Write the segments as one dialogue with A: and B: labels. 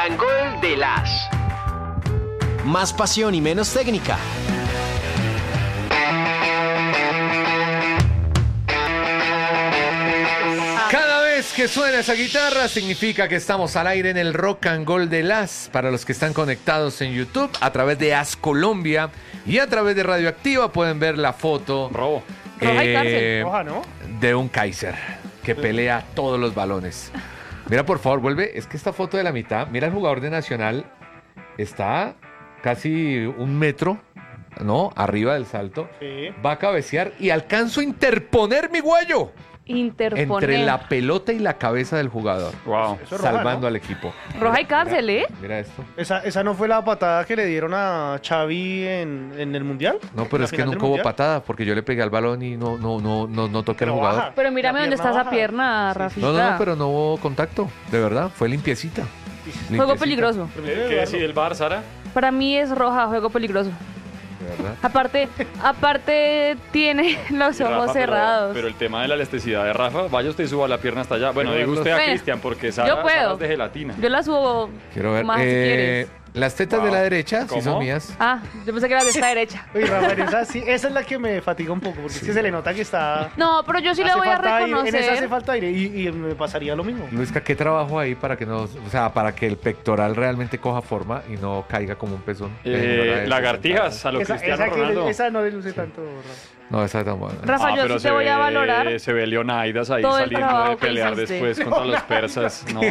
A: and Gold de las.
B: Más pasión y menos técnica.
C: Cada vez que suena esa guitarra significa que estamos al aire en el Rock and Gold de las. Para los que están conectados en YouTube a través de As Colombia y a través de Radioactiva pueden ver la foto
D: Roja y cárcel.
E: Roja, ¿no?
C: de un Kaiser que pelea todos los balones. Mira, por favor, vuelve. Es que esta foto de la mitad, mira el jugador de Nacional, está casi 1 metro, ¿no? Arriba del salto.
E: Sí.
C: Va a cabecear y alcanzo a interponer mi guayo
D: Interponer.
C: entre la pelota y la cabeza del jugador.
F: Wow.
E: Eso es roja,
C: Salvando
E: ¿no?
C: al equipo.
D: Roja y cárcel, ¿eh?
C: Mira esto.
E: ¿Esa no fue la patada que le dieron a Xavi en el Mundial?
C: No, pero
E: ¿En la
C: es que
E: final del
C: nunca hubo
E: Mundial?
C: patada porque yo le pegué al balón y no toqué al
E: Pero
C: jugador.
E: baja.
D: Pero mírame
E: La
D: dónde está
E: pierna
D: esa
E: baja.
D: pierna,
E: Sí,
D: Rafita.
C: No, pero no hubo contacto, de verdad, fue limpiecita.
D: Juego
C: Limpiecita,
D: peligroso.
F: ¿Qué decide el VAR, Sara?
D: Para mí es roja, juego peligroso.
C: de verdad.
D: Aparte tiene los
F: Y
D: ojos
F: Rafa,
D: cerrados.
F: Pero el tema de la elasticidad de Rafa, vaya usted y suba la pierna hasta allá. Bueno, diga usted a
D: Bueno,
F: Cristian, porque Sara,
D: yo puedo.
F: Sara es de gelatina.
D: Yo la subo
C: Quiero ver.
D: más si quieres.
C: Las tetas de la derecha sí
F: ¿Cómo?
C: son mías.
D: Ah, yo pensé que era de esta derecha.
E: Oye, Rafael, esa es la que me fatiga un poco, porque es que se le nota que está...
D: No, pero yo sí le
E: hace
D: voy a
E: falta aire,
D: reconocer.
E: en esa hace falta aire y me pasaría lo mismo.
C: Luisca, ¿qué trabajo ahí para que no, o sea, para que el pectoral realmente coja forma y no caiga como un pezón?
F: Lagartijas, a lo Cristiano Ronaldo.
E: Esa no le luce tanto, Rafa.
C: No, esa es tan buena.
D: Rafa, yo
F: pero
D: sí te voy a valorar.
F: Se ve Leonidas ahí
D: todo el
F: saliendo
D: trabajo
F: de
D: que
F: pelear
D: hiciste.
F: después contra los persas, ¿no?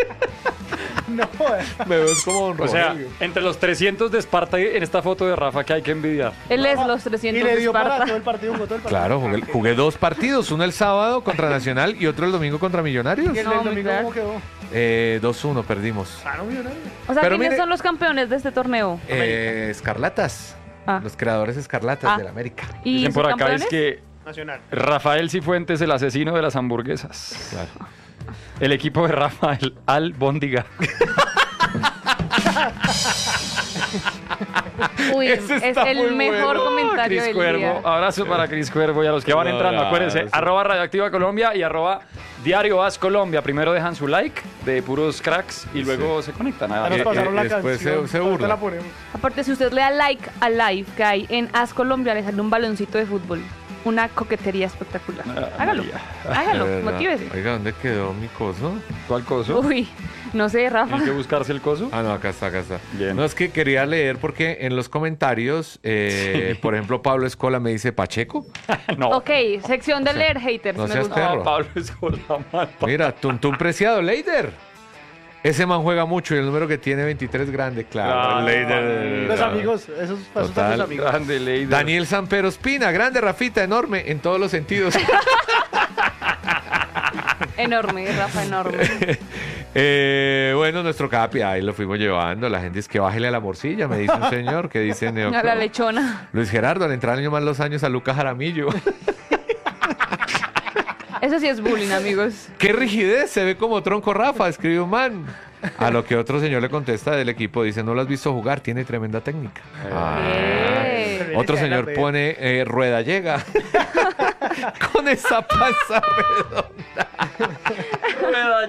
E: No,
C: Me veo como un
F: O sea, entre los 300 de Esparta en esta foto de Rafa que hay que envidiar.
D: Él es los
E: y
D: 300
E: le
D: de
E: dio para
D: Esparta.
E: todo el partido, jugó todo el partido.
C: Claro, jugué 2 partidos, uno el sábado contra Nacional y otro el domingo contra Millonarios.
E: ¿Y el
D: No,
E: del
D: muy
E: domingo
D: claro.
E: cómo quedó?
C: 2-1 perdimos.
E: Ah, no, millonario.
D: O sea,
C: Pero
D: ¿quiénes
C: mire-
D: son los campeones de este torneo?
C: Escarlatas.
D: Ah.
C: Los creadores Escarlatas
D: Ah.
C: del América.
D: ¿Y
F: Dicen por acá
D: subcampeones?
F: es que
E: Nacional.
F: Rafael Cifuentes, el asesino de las hamburguesas.
C: Claro.
F: El equipo de Rafael Albóndiga.
D: Uy,
C: Ese
D: es
C: está
D: el
C: muy
D: mejor
C: bueno.
D: comentario
F: Cris
D: del
F: Cuervo,
D: día.
F: abrazo para Cris Cuervo y a los que van
C: Un
F: entrando, acuérdense,
C: abrazo.
F: @Radioactiva Colombia y @Diario As Colombia. Primero dejan su like de puros cracks y luego se conectan.
E: Ya nos
C: Eh,
E: pasaron la
C: después
E: canción.
C: se
E: ahorita
C: burla.
E: la ponemos.
D: Aparte, si usted le da like al live que hay en As Colombia, le sale un baloncito de fútbol. Una coquetería espectacular. Hágalo.
F: María.
D: Hágalo,
C: De verdad.
D: motívese.
C: Oiga, ¿dónde quedó mi coso?
F: ¿Cuál coso?
D: Uy, no sé, Rafa.
F: ¿Tiene que buscarse el coso?
C: Ah, no, acá está, acá está.
F: Bien.
C: No, es que quería leer porque en los comentarios, por ejemplo, Pablo Escola me dice Pacheco.
F: No.
D: Ok, sección de leer haters.
C: No
D: me
C: seas
D: gusta.
C: perro.
F: Pablo Escola, mal.
C: Mira, Tuntún Preciado, Leider. Ese man juega mucho y el número que tiene 23 grande, claro.
F: Claro.
C: Leider.
E: Los amigos, esos pasos
C: Total.
E: para los amigos.
F: Grande Leider.
C: Daniel Sampero Espina, grande, Rafita, enorme, en todos los sentidos.
D: Enorme, Rafa, enorme.
C: Bueno, nuestro Capi, ahí lo fuimos llevando. La gente dice que bájele a la morcilla, me dice un señor, que dice Neo.
D: A la lechona.
C: Luis Gerardo, al entrar año más los años a Lucas Jaramillo.
D: Eso sí es bullying, amigos.
C: ¡Qué rigidez! Se ve como tronco Rafa, escribe un man. A lo que otro señor le contesta del equipo, dice, no lo has visto jugar, tiene tremenda técnica.
D: Bien.
C: Otro señor pone, Rueda llega. Con esa panza redonda.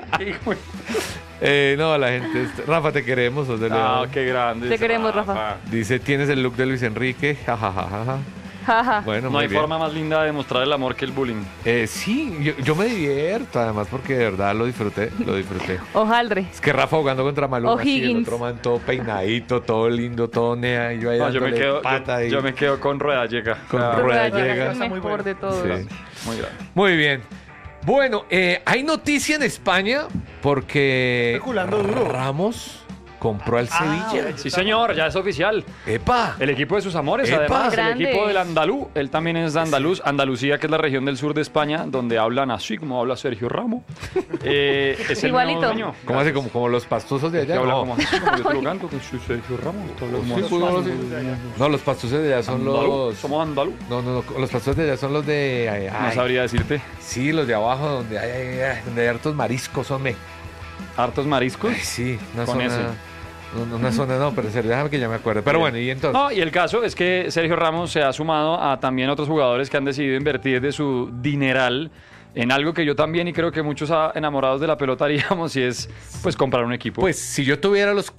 C: No, la gente... Rafa, te queremos. sos de
F: Ah,
C: León.
F: qué grande.
D: Te queremos, Rafa.
C: Dice, tienes el look de Luis Enrique. Ja, ja, ja, ja, ja.
D: Jaja.
C: Bueno,
F: No
C: muy
F: hay
C: bien.
F: forma más linda de demostrar el amor que el bullying.
C: Sí, yo me divierto, además, porque de verdad lo disfruté.
D: Hojaldre.
C: Es que Rafa jugando contra Maluma, así, el
D: O'Higgins.
C: otro man todo peinadito, todo lindo, todo nea, y yo ahí
F: No, yo me
C: dándole
F: quedo,
C: pata y-
F: yo me quedo con Rueda Llega.
C: Con
F: Ah,
C: Rueda
D: Rueda
C: llega.
D: es
E: Está
D: el
E: muy
D: mejor
E: bueno.
D: de todos.
C: Sí.
F: Muy grande.
C: Muy bien. Bueno, hay noticia en España porque
E: Especulando duro.
C: Ramos compró al Sevilla.
F: Sí, señor, ya es oficial.
C: ¡Epa!
F: El equipo de sus amores,
C: ¡Epa!
F: además,
D: Grande.
F: el equipo del andaluz. Él también es andaluz. Andalucía, que es la región del sur de España, donde hablan así como habla Sergio Ramos. Es el
D: Igualito.
F: nuevo dueño.
C: ¿Cómo así? Como los pastosos de
F: Que
C: allá.
F: habla
C: No.
F: como así, como yo te lo canto, que soy Sergio Ramos. que habla como
C: Sí,
F: así.
C: pues, no, los pastosos de allá son
F: Andaluz,
C: los...
F: somos andaluz.
C: No, los pastosos de allá son los de...
F: No sabría decirte.
C: Sí, los de abajo, donde hay hartos mariscos, hombre.
F: Hartos mariscos.
C: Ay, sí, una
F: Con
C: zona...
F: ese.
C: Una zona no, pero en serio, déjame que ya me acuerde. Pero bueno, y entonces...
F: No, y el caso es que Sergio Ramos se ha sumado a también otros jugadores que han decidido invertir de su dineral en algo que yo también y creo que muchos enamorados de la pelota haríamos y es pues comprar un equipo.
C: Pues si yo tuviera los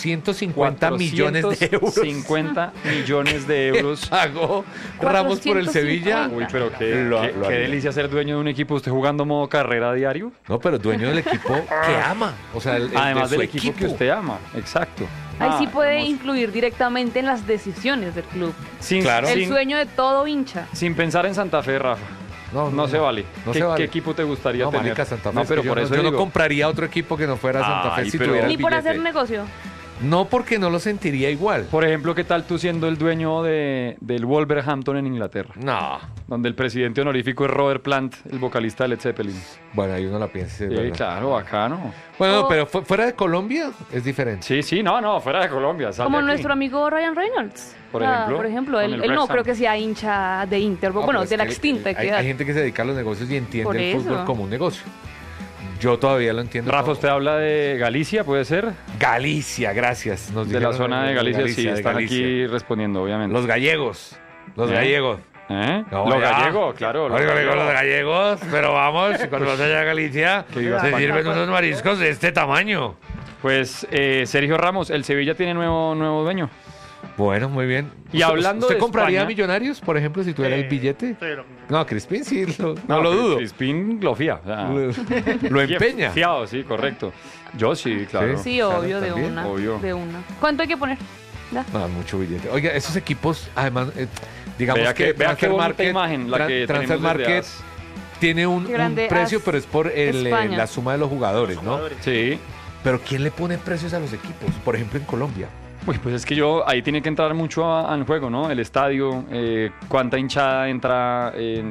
C: 450 millones de euros
F: 50 millones de euros.
C: Pagó Ramos por el
D: 450.
C: Sevilla.
F: Uy, pero qué
C: Lo
F: qué
C: haría.
F: delicia ser dueño de un equipo, usted jugando modo carrera a diario.
C: No, pero dueño del equipo que ama. O sea,
F: Además
C: de su
F: del equipo que usted ama, exacto.
D: Ahí sí puede
F: hermoso.
D: influir directamente en las decisiones del club.
F: Sin,
C: Claro.
D: El
F: sin,
D: sueño de todo hincha.
F: sin pensar en Santa Fe, Rafa. No se vale.
C: No
F: ¿Qué,
C: se vale.
F: qué equipo te gustaría
C: No,
F: tener?
C: marica, Santa Fe.
F: No,
C: es
F: pero
C: que
F: por
C: yo
F: eso
C: no
F: digo,
C: compraría otro equipo que no fuera Santa Fe
F: Ay,
C: si
F: pero-
C: tuviera el
D: Ni por
C: billete.
D: hacer negocio.
C: No, porque no lo sentiría igual.
F: Por ejemplo, ¿qué tal tú siendo el dueño del Wolverhampton en Inglaterra?
C: No.
F: Donde el presidente honorífico es Robert Plant, el vocalista de Led Zeppelin.
C: Bueno, ahí uno la piensa. es
F: Sí,
C: verdad.
F: claro, bacano.
C: Bueno,
D: O-
C: pero fuera de Colombia es diferente.
F: Sí, no, fuera de Colombia. sal de
D: Como
F: aquí.
D: nuestro amigo Ryan Reynolds.
F: Por
D: Ah,
F: ejemplo,
D: por ejemplo,
F: con
D: él,
F: el
D: él no
F: Wrexham.
D: creo que sea hincha de Inter.
C: No,
D: Bueno,
C: pero es
D: de la
C: que
D: extinta
C: hay
D: equidad.
C: gente que se dedica a los negocios y entiende
D: Por
C: el fútbol
D: eso.
C: como un negocio. Yo todavía lo entiendo.
F: Rafa,
C: como-
F: usted habla de Galicia, ¿puede ser?
C: Galicia, gracias. Nos
F: De la
C: dijeron
F: zona de Galicia, sí,
C: de
F: están
C: Galicia.
F: aquí respondiendo, obviamente.
C: Los gallegos. Los
F: ¿Eh?
C: gallegos.
F: ¿Eh?
C: No,
F: Los
C: ya.
F: gallegos, claro. los
C: Oiga,
F: gallegos.
C: los gallegos, pero vamos, cuando vas allá a Galicia,
F: Que viva
C: se
F: España.
C: sirven unos mariscos de este tamaño.
F: Pues Sergio Ramos, el Sevilla tiene nuevo dueño.
C: Bueno, muy bien.
F: Y hablando
C: ¿Usted
F: de
C: compraría
F: España-
C: Millonarios, por ejemplo, si tuviera el billete?
E: Pero,
C: No, Crispín sí, no lo dudo.
F: Crispín lo fía. o sea,
C: Lo empeña.
F: Fiado, sí, correcto. Yo sí, claro.
C: Sí.
D: Sí,
C: Claro,
D: obvio, de
C: también,
D: una.
F: obvio.
D: De una. ¿Cuánto hay que poner? Ya.
C: Ah, mucho billete. Oiga, esos equipos, además, digamos
F: Vea
C: que
F: que- vea qué
C: Transfer
F: bonita
C: Market,
F: imagen la que
C: Transfer
F: tenemos desde
C: Market
F: AS.
C: tiene un
D: Qué grande
C: precio,
D: AS
C: pero es por
D: España.
C: la suma de los jugadores, ¿no?
E: jugadores.
F: Sí.
C: Pero ¿quién le pone precios a los equipos? Por ejemplo, en Colombia.
F: Uy, pues es que ahí tiene que entrar mucho al juego, ¿no? El estadio, cuánta hinchada entra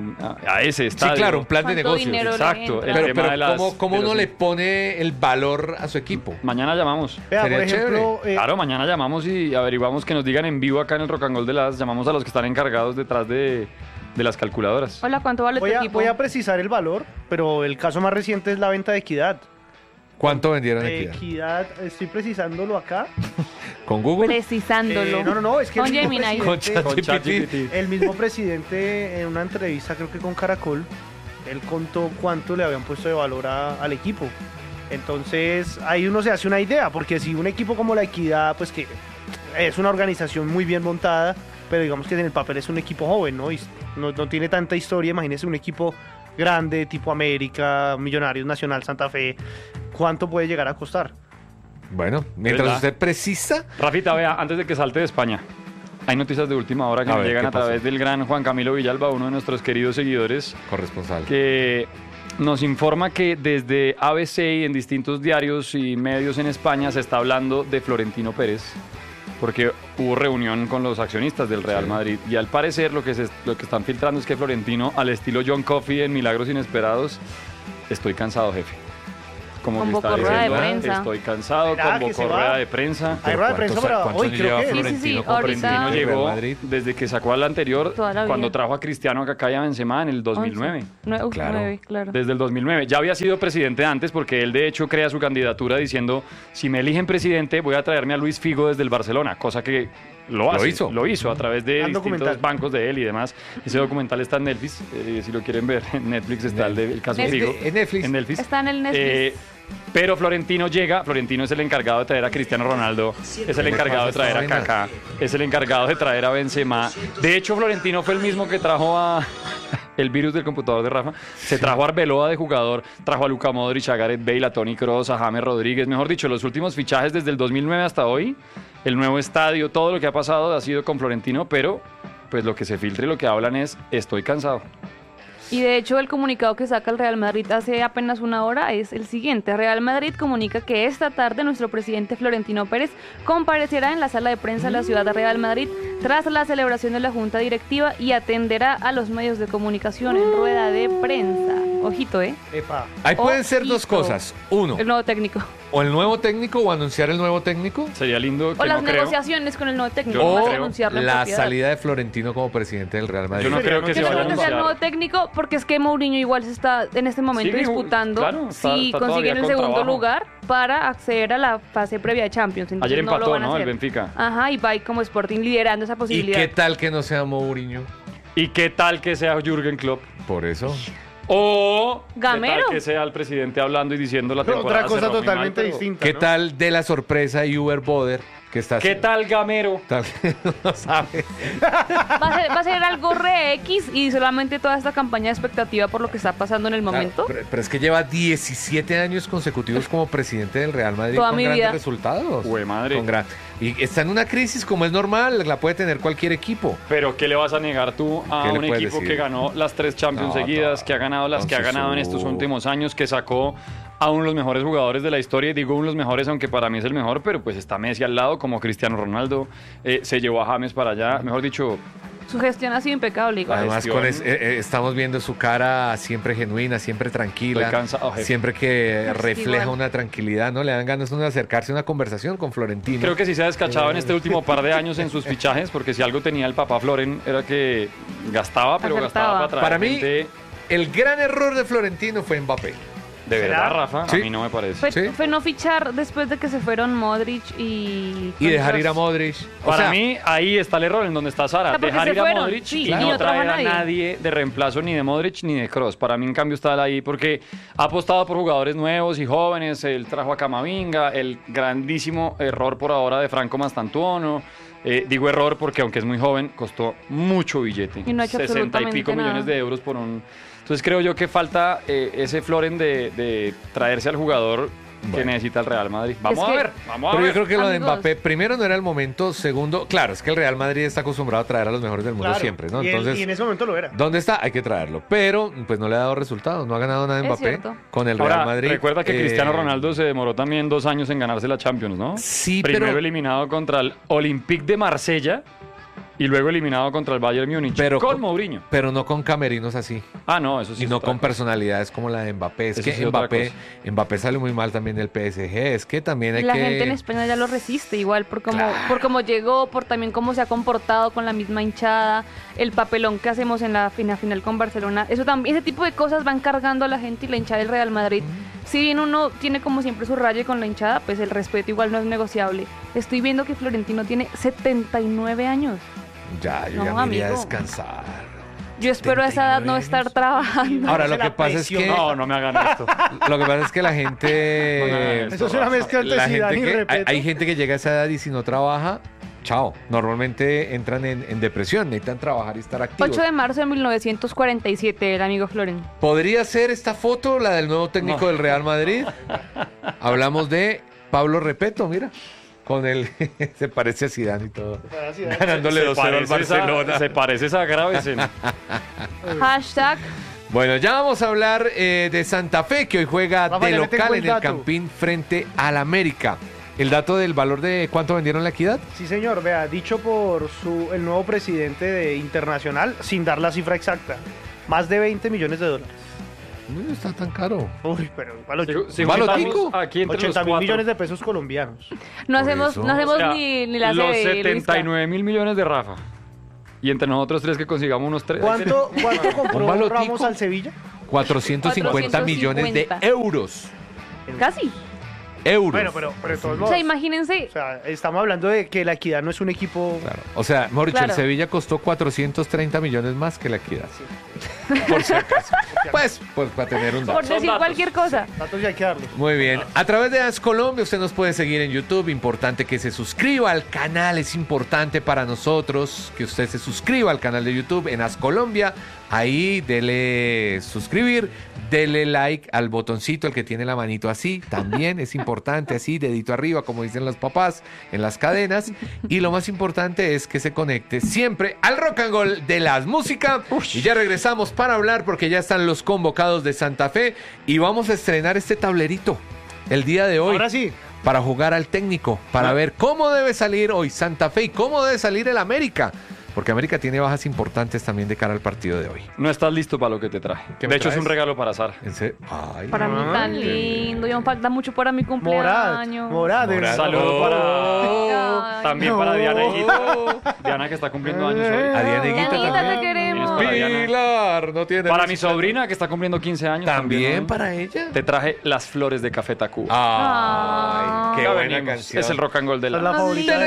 F: a ese estadio.
C: Sí, claro, un plan de
D: ¿Cuánto
C: negocios.
D: dinero le
F: Exacto,
D: entra?
F: el
C: Pero,
F: tema de las-
C: ¿cómo
F: de
C: uno
F: los-
C: le pone el valor a su equipo?
F: Mañana llamamos.
E: vea,
C: Sería
E: por ejemplo,
F: Claro, mañana llamamos y averiguamos que nos digan en vivo acá en el Rock and Roll de las, llamamos a los que están encargados detrás de las calculadoras.
D: Hola, ¿cuánto vale tu equipo?
E: voy a precisar el valor, pero el caso más reciente es la venta de Equidad.
C: ¿Cuánto vendieron aquí?
E: Equidad, estoy precisándolo acá.
C: ¿Con Google?
D: Precisándolo.
E: No, es que
D: Con
E: el mismo
D: Gemini.
C: Con
E: presidente-
F: Con ChatGPT.
E: el mismo presidente en una entrevista, creo que con Caracol, él contó cuánto le habían puesto de valor al equipo. Entonces, ahí uno se hace una idea, porque si un equipo como la Equidad, pues que es una organización muy bien montada, pero digamos que en el papel es un equipo joven, ¿no? Y no tiene tanta historia, imagínese un equipo grande, tipo América, Millonarios, Nacional, Santa Fe, ¿cuánto puede llegar a costar?
C: Bueno, mientras
F: ¿Verdad?
C: usted precisa,
F: Rafita, vea, antes de que salte de España, hay noticias de última hora que
C: A
F: nos
C: ver,
F: llegan
C: ¿qué
F: a través
C: pasó?
F: del gran Juan Camilo Villalba, uno de nuestros queridos seguidores,
C: corresponsal.
F: que nos informa que desde ABC y en distintos diarios y medios en España se está hablando de Florentino Pérez, porque hubo reunión con los accionistas del Real
C: Sí.
F: Madrid y al parecer lo que están filtrando es que Florentino, al estilo John Coffey en Milagros Inesperados, estoy cansado, jefe. Como que
D: Convocó
F: está
D: rueda de
F: diciendo,
D: prensa.
F: Estoy cansado,
E: ¿Será que
F: convocó
E: se va?
F: rueda de prensa.
E: Hay rueda de prensa para
C: ¿Cuántos
E: hoy,
C: años
E: creo
C: lleva
E: que es.
C: Florentino
D: Sí, sí,
C: como
D: ahorita-
C: presidente
F: Florentino
C: del Real
F: llegó
C: Madrid?
F: desde que sacó al anterior,
D: Toda la vida.
F: cuando trajo a Cristiano acá y a Benzema en el 2009.
D: 9,
C: Claro.
D: 9, claro.
F: Desde el 2009. Ya había sido presidente antes porque él de hecho crea su candidatura diciendo, si me eligen presidente voy a traerme a Luis Figo desde el Barcelona, cosa que lo hizo a través de
E: Gran
F: distintos
E: documental.
F: bancos de él y demás. Ese documental está en Netflix, si lo quieren ver en Netflix está el caso
D: Netflix.
F: Figo.
C: En Netflix.
F: En Netflix.
D: Está en el Netflix.
F: Pero Florentino llega, Florentino es el encargado de traer a Cristiano Ronaldo, es el encargado de traer a
C: esta vaina?
F: Kaká, es el encargado de traer a Benzema. De hecho, Florentino fue el mismo que trajo a el virus del computador de Rafa. Se trajo a Arbeloa de jugador, trajo a Luka Modric, a Gareth Bale, a Toni Kroos, a James Rodríguez. Mejor dicho, los últimos fichajes desde el 2009 hasta hoy, el nuevo estadio, todo lo que ha pasado ha sido con Florentino, pero pues lo que se filtra y lo que hablan es, estoy cansado.
D: Y de hecho el comunicado que saca el Real Madrid hace apenas una hora es el siguiente. Real Madrid comunica que esta tarde nuestro presidente Florentino Pérez comparecerá en la sala de prensa de la ciudad de Real Madrid tras la celebración de la junta directiva y atenderá a los medios de comunicación en rueda de prensa. Ojito, ¿eh?
E: Epa.
C: Ahí pueden ser dos
D: Ojito.
C: cosas. Uno,
D: El nuevo técnico.
C: o el nuevo técnico o anunciar el nuevo técnico,
F: Sería lindo que
D: O las
F: no creo.
D: negociaciones con el nuevo técnico.
F: Yo no
D: más que
F: creo.
D: anunciarlo en
C: la
D: propiedad.
C: salida de Florentino como presidente del Real Madrid.
F: Yo no creo que
D: Yo
F: se
D: creo
F: vaya a
D: que sea el nuevo
F: anunciar.
D: técnico porque es que Mourinho igual se está en este momento
F: Sí,
D: disputando
F: claro, está
D: si
F: todavía
D: consiguen el
F: con
D: segundo
F: trabajo.
D: lugar para acceder a la fase previa de Champions. Entonces
F: Ayer
D: no lo
F: empató,
D: van a
F: ¿no? El
D: hacer.
F: Benfica.
D: Ajá, y va ahí como Sporting liderando esa
C: ¿Y
D: posibilidad.
C: qué tal que no sea Mourinho?
F: ¿Y qué tal que sea Jürgen Klopp?
C: Por eso.
F: O
D: Gamero.
F: ¿qué tal que sea el presidente hablando y diciendo la temporada
E: Otra cosa
F: cerró muy mal,
E: totalmente
F: pero-
E: distinta.
C: ¿Qué
E: ¿no?
C: tal de la sorpresa y Uber Boder que está
F: ¿Qué tal Gamero?
C: tal? No sabe.
D: Va a ser algo re X y solamente toda esta campaña de expectativa por lo que está pasando en el momento.
C: Claro, pero es que lleva 17 años consecutivos como presidente del Real Madrid
D: Toda
C: con
D: mi
C: grandes
D: vida.
C: resultados.
F: Jue madre.
C: Y está en una crisis como es normal, la puede tener cualquier equipo.
F: Pero ¿qué le vas a negar tú a
C: ¿Qué le
F: un
C: puedes
F: equipo
C: decir?
F: que ganó las 3 Champions
C: No,
F: seguidas,
C: todo.
F: que ha ganado las que ha
C: Con
F: ganado en estos
C: Suso.
F: últimos años, que sacó a uno de los mejores jugadores de la historia? Y digo uno de los mejores, aunque para mí es el mejor, pero pues está Messi al lado, como Cristiano Ronaldo. Se llevó a James para allá. Mejor dicho,
D: Su gestión ha sido impecable. Igual.
C: Además,
F: gestión.
C: estamos viendo su cara siempre genuina, siempre tranquila,
F: Estoy cansado, jefe.
C: siempre que
D: Es
C: refleja
D: igual.
C: una tranquilidad, ¿no? Le dan ganas de acercarse a una conversación con Florentino.
F: creo que sí se ha descachado en este último par de años en sus fichajes, porque si algo tenía el papá Floren era que gastaba, pero
D: Acertaba.
F: gastaba para traer
C: Para mí,
F: gente.
C: el gran error de Florentino fue Mbappé.
F: De
E: ¿Será?
F: verdad, Rafa,
C: Sí.
F: a mí no me parece.
D: Fue,
C: Sí.
D: fue no fichar después de que se fueron Modric y
C: dejar ir a
D: Kroos.
C: Modric. O
F: Para
C: sea,
F: mí, ahí está el error en donde está Sara.
D: O sea, porque
F: Dejar
D: se
F: ir a
D: fueron,
F: Modric
D: sí,
F: y
D: y
F: no
D: no trajo a
F: traer a
D: nadie.
F: nadie de reemplazo ni de Modric ni de Kroos. Para mí, en cambio, está él ahí porque ha apostado por jugadores nuevos y jóvenes. Él trajo a Camavinga, el grandísimo error por ahora de Franco Mastantuono. Digo error porque, aunque es muy joven, costó mucho billete.
D: Y no ha hecho
F: 60 y
D: absolutamente
F: pico
D: nada.
F: millones de euros por un... Entonces creo yo que falta ese Floren de traerse al jugador que
C: Bueno.
F: necesita el Real Madrid. Vamos
D: que-
F: a ver, vamos a
C: Pero
F: ver.
C: yo creo que lo de
D: Amigos.
C: Mbappé, primero no era el momento, segundo, claro, es que el Real Madrid está acostumbrado a traer a los mejores del mundo
E: Claro,
C: siempre, ¿no?
E: y
C: Entonces,
E: y en ese momento lo era.
C: ¿dónde está? Hay que traerlo. Pero, pues no le ha dado resultados, no ha ganado nada
D: Es
C: Mbappé
D: cierto.
C: con el Real
F: Ahora,
C: Madrid.
F: recuerda que
C: Eh,
F: Cristiano Ronaldo se demoró también 2 años en ganarse la Champions, ¿no?
C: Sí,
F: Primero
C: pero-
F: eliminado contra el Olympique de Marsella y luego eliminado contra el Bayern Múnich
C: Pero
F: con Mourinho.
C: Pero no con camerinos así.
F: Ah, no, eso sí.
C: Y
F: es
C: no
F: otra
C: con
F: cosa.
C: personalidades como la de Mbappé. Es
F: Eso
C: que
F: sí es otra
C: Mbappé salió muy mal también del PSG. Es que también hay
D: La
C: que...
D: gente en España ya lo resiste igual por cómo,
C: Claro.
D: por cómo llegó, por también cómo se ha comportado con la misma hinchada, el papelón que hacemos en la final con Barcelona. Eso también, ese tipo de cosas van cargando a la gente y la hinchada del Real Madrid. Si bien uno tiene como siempre su raye con la hinchada, pues el respeto igual no es negociable. Estoy viendo que Florentino tiene 79 años.
C: Ya, yo
D: No,
C: ya me iría a
D: amigo.
C: descansar.
D: Yo espero a esa edad no estar trabajando.
C: Ahora,
E: Se
C: lo
E: la
C: que pasa es
E: presión.
C: que...
F: No, no me hagan esto.
C: Lo que pasa es que la gente...
E: Eso es una mezcla entre
C: la
E: Zidane
C: gente
E: y
C: que, hay,
E: Repeto.
C: hay gente que llega a esa edad y si no trabaja, chao. Normalmente entran en depresión, necesitan trabajar y estar activos.
D: 8 de marzo de 1947, el amigo Floren.
C: ¿Podría ser esta foto la del nuevo técnico
F: No.
C: del Real Madrid? Hablamos de Pablo Repeto, mira. Con él se parece a Zidane y todo. Ganándole 2-0 al Barcelona.
F: Se parece esa Gravesen.
D: Hashtag
C: Bueno, ya vamos a hablar de Santa Fe, que hoy juega
E: Rafa,
C: de
E: ya le tengo
C: local
E: el
C: en el
E: dato.
C: Campín frente al América. El dato del valor de cuánto vendieron la Equidad.
E: Sí, señor, vea, dicho por el nuevo presidente de Internacional, sin dar la cifra exacta, más de 20 millones de dólares.
C: No está tan caro.
E: Uy, pero igual
F: Si
C: Balotico.
F: juntamos aquí entre
E: 80
F: los
E: mil
F: cuatro,
E: millones de pesos colombianos.
D: no
C: Por
D: hacemos,
C: eso.
D: no hacemos
F: o sea,
D: ni la
F: los
D: sede, Luisca.
F: 79 mil millones de Rafa. Y entre nosotros tres que consigamos unos 3.
E: ¿Cuánto
C: Un
E: compró
C: balotico.
E: Ramos al Sevilla?
C: 450 millones de
D: 450.
C: euros.
D: Casi.
C: Euros.
E: Bueno, pero de todos
D: O
E: modos.
D: sea, imagínense.
E: O sea, estamos hablando de que la Equidad no es un equipo.
C: Claro. O sea, mejor dicho,
D: Claro.
C: el Sevilla costó 430 millones más que la Equidad. Por si acaso. Pues para tener un
D: Por
C: dato.
D: decir
F: datos.
D: cualquier cosa.
E: Datos ya hay que darlos.
C: Muy bien. A través de AS Colombia usted nos puede seguir en YouTube. Importante que se suscriba al canal. Es importante para nosotros que usted se suscriba al canal de YouTube en AS Colombia. Ahí dele suscribir, dele like al botoncito, el que tiene la manito así. También es importante, así, dedito arriba, como dicen los papás, en las cadenas. Y lo más importante es que se conecte siempre al Rock and Roll de las música. Y ya regresamos para hablar porque ya están los convocados de Santa Fe. Y vamos a estrenar este tablerito el día de hoy.
E: Ahora sí.
C: Para jugar al técnico, para ver cómo debe salir hoy Santa Fe y cómo debe salir el América. Porque América tiene bajas importantes también de cara al partido de hoy.
F: No estás listo para lo que te traje.
C: ¿Qué
F: De
C: me
F: hecho, es
C: traes?
F: un regalo para Sara.
C: ¿En serio? Ay,
D: Para mí tan lindo. Ya me falta mucho para mi
E: Morad.
D: cumpleaños.
E: Morad.
C: Morad.
F: Saludos para...
D: Ay,
F: También
E: no.
F: para Diana Higuita. Diana que está cumpliendo años hoy.
C: A Diana Higuita
D: Dianita,
C: también.
D: te queremos.
F: Para Diana.
C: Pilar, no tiene
F: Para mi
C: respeto.
F: sobrina que está cumpliendo 15 años.
C: También
F: ¿no?
C: para ella.
F: Te traje las flores de Café Tacuba.
C: Ay, qué
F: Ya
C: buena
F: venimos.
C: canción.
F: Es el rock and roll de
E: Esa es
F: la...
E: la favorita de